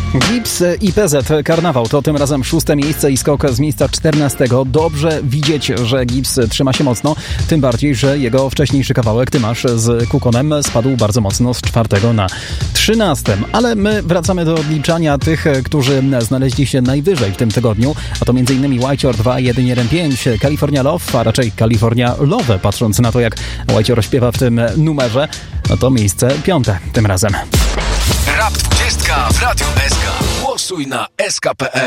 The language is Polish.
Gips i PZ Karnawał to tym razem 6. miejsce i skok z miejsca 14. Dobrze widzieć, że Gips trzyma się mocno, tym bardziej, że jego wcześniejszy kawałek Ty masz z Kukonem spadł bardzo mocno z 4. na 13. Ale my wracamy do odliczania tych, którzy znaleźli się najwyżej w tym tygodniu, a to m.in. Whitehor 2115, California Love, a raczej California Love, patrząc na to, jak Whitehor śpiewa w tym numerze, no to miejsce 5. tym razem. Rap 20 w Radiu SK. Głosuj na SK.pl.